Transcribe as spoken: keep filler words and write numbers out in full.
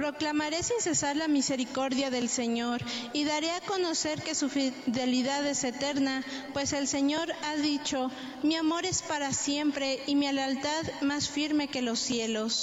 Proclamaré sin cesar la misericordia del Señor y daré a conocer que su fidelidad es eterna, pues el Señor ha dicho: mi amor es para siempre y mi lealtad más firme que los cielos.